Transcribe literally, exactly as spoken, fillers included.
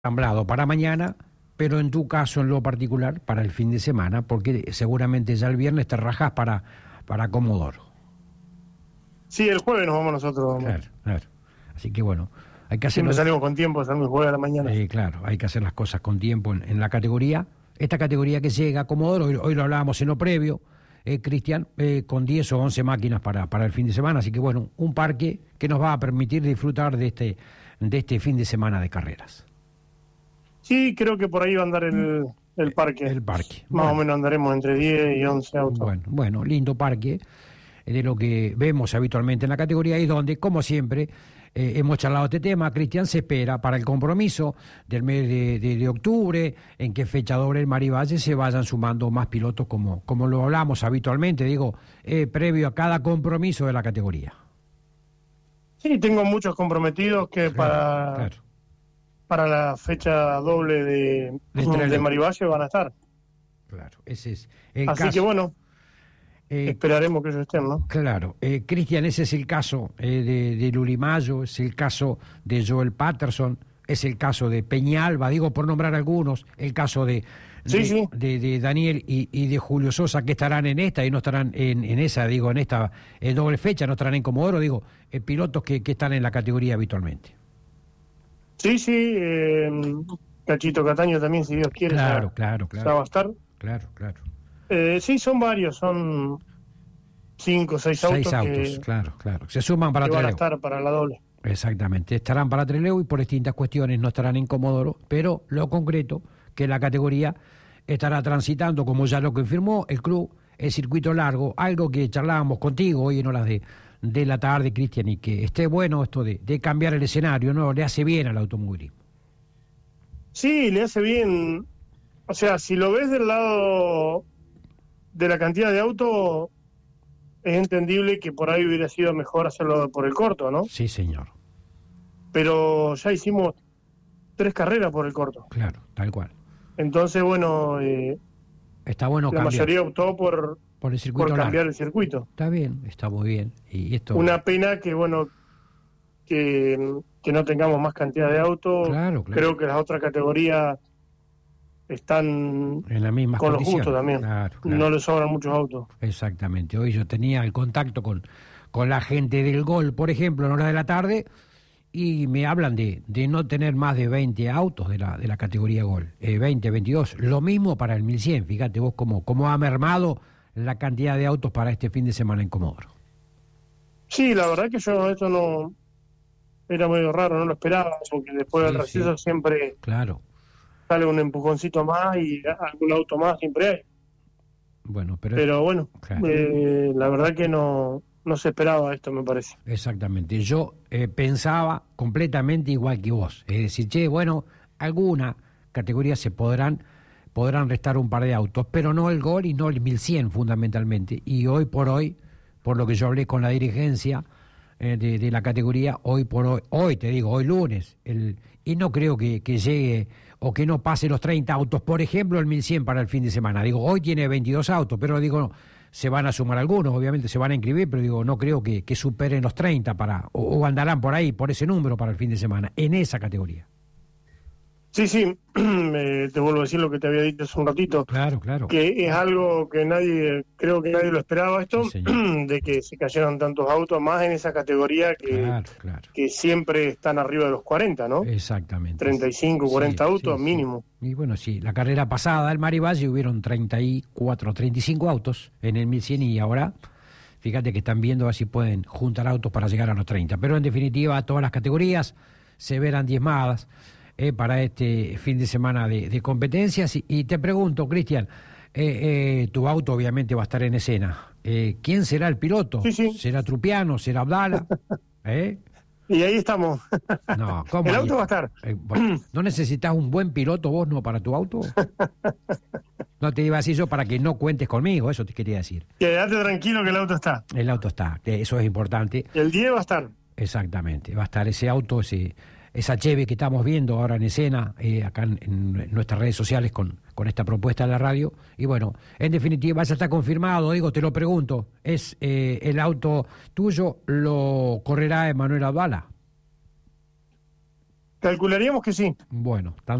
ensamblado para mañana, pero en tu caso, en lo particular, para el fin de semana, porque seguramente ya el viernes te rajás para, para Comodoro. Sí, el jueves nos vamos nosotros. Claro, claro. Así que bueno, hay que hacer... Siempre salimos con tiempo, salimos el jueves a la mañana. Eh, claro, hay que hacer las cosas con tiempo en, en la categoría. Esta categoría que llega a Comodoro, hoy, hoy lo hablábamos en lo previo, eh, Cristian, eh, con diez o once máquinas para, para el fin de semana, así que bueno, un parque que nos va a permitir disfrutar de este, de este fin de semana de carreras. Sí, creo que por ahí va a andar el, el parque. El parque. Más Bueno. o menos andaremos entre diez y once autos. Bueno, bueno, lindo parque, de lo que vemos habitualmente en la categoría y donde, como siempre, eh, hemos charlado este tema. Cristian, se espera para el compromiso del mes de, de, de octubre, en que fecha doble el Marivalle se vayan sumando más pilotos como, como lo hablamos habitualmente, digo, eh, previo a cada compromiso de la categoría. Sí, tengo muchos comprometidos que Claro, para, claro. para la fecha doble de, De de, Trelew. Marivalle van a estar. Claro, ese es el Así caso. que bueno, Eh, esperaremos que ellos estén, ¿no? Claro, eh, Cristian, ese es el caso eh, de, de Lurimayo, es el caso de Joel Patterson, es el caso de Peñalba, digo por nombrar algunos, el caso de, Sí, de, sí. de, de Daniel y, y de Julio Sosa, que estarán en esta y no estarán en, en esa, digo, en esta eh, doble fecha, no estarán en Comodoro, digo, eh, pilotos que, que están en la categoría habitualmente. Sí, sí, eh, Cachito Cataño también, si Dios quiere, Claro, ya, claro, ya claro, va a estar. claro, claro. Eh, sí, son varios, son cinco o seis, Seis autos, autos, que, claro, claro. Se suman para que van a Trelew. estar para la doble. Exactamente, estarán para Trelew y por distintas cuestiones no estarán en Comodoro, pero lo concreto, que la categoría estará transitando, como ya lo confirmó el club, el circuito largo, algo que charlábamos contigo hoy en horas de, de la tarde, Cristian, y que esté bueno esto de, de cambiar el escenario, ¿no? Le hace bien al automovilismo. Sí, le hace bien. O sea, si lo ves del lado de la cantidad de autos, es entendible que por ahí hubiera sido mejor hacerlo por el corto, ¿no? Sí, señor. Pero ya hicimos tres carreras por el corto. Claro, tal cual. Entonces, bueno, eh, Está bueno la cambiar mayoría optó por, por el circuito por largo. cambiar el circuito. Está bien, está muy bien. Y esto... Una pena que, bueno, que, que no tengamos más cantidad de autos. Claro, claro. Creo que las otras categorías están En las mismas con lo condiciones. justo también. Claro, claro. No le sobran muchos autos. Exactamente. Hoy yo tenía el contacto con, con la gente del Gol, por ejemplo, en horas de la tarde, y me hablan de, de no tener más de veinte autos de la, de la categoría Gol, eh, veinte, veintidós. Lo mismo para el mil cien, fíjate vos cómo, cómo ha mermado la cantidad de autos para este fin de semana en Comodoro. Sí, la verdad que yo esto no... Era medio raro, no lo esperaba, porque después Sí, del receso sí. siempre Claro. sale un empujoncito más y algún auto más siempre hay. Bueno, pero... Pero bueno, Claro. eh, la verdad que no, no se esperaba esto, me parece. Exactamente. Yo eh, pensaba completamente igual que vos. Es decir, che, bueno, alguna categoría se podrán podrán restar un par de autos, pero no el Gol y no el mil cien fundamentalmente. Y hoy por hoy, por lo que yo hablé con la dirigencia eh, de, de la categoría, hoy por hoy, hoy te digo, hoy lunes, el, y no creo que, que llegue o que no pase los treinta autos, por ejemplo, el mil cien para el fin de semana. Digo, hoy tiene veintidós autos, pero digo, no, se van a sumar algunos, obviamente se van a inscribir, pero digo, no creo que, que superen los treinta para, o, o andarán por ahí, por ese número para el fin de semana, en esa categoría. Sí, sí, eh, te vuelvo a decir lo que te había dicho hace un ratito, Claro, claro. que es algo que nadie, creo que nadie lo esperaba esto, Sí, señor. de que se cayeran tantos autos, más en esa categoría que, Claro, claro. que siempre están arriba de los cuarenta, ¿no? Exactamente. treinta y cinco, cuarenta Sí, autos sí, sí. mínimo. Y bueno, sí, la carrera pasada, el Marivalle, hubieron treinta y cuatro, treinta y cinco autos en el mil cien y ahora, fíjate que están viendo a ver si pueden juntar autos para llegar a los treinta. Pero en definitiva, todas las categorías se verán diezmadas eh, para este fin de semana de, de competencias. Y, y te pregunto, Cristian, eh, eh, tu auto obviamente va a estar en escena. Eh, ¿Quién será el piloto? Sí, sí. ¿Será Trupiano? ¿Será Abdala? ¿Eh? Y ahí estamos. No, ¿cómo? El ahí? auto va a estar. Eh, bueno, ¿no necesitas un buen piloto vos, no, para tu auto? No te iba a decir yo para que no cuentes conmigo, eso te quería decir. Quédate tranquilo que el auto está. El auto está, eh, eso es importante. El diez va a estar. Exactamente, va a estar ese auto, ese, esa Chevy que estamos viendo ahora en escena, eh, acá en, en nuestras redes sociales con, con esta propuesta de la radio. Y bueno, en definitiva, ya está confirmado, digo, te lo pregunto, ¿es eh, el auto tuyo, lo correrá Emanuel Abdala? Calcularíamos que sí. Bueno, tan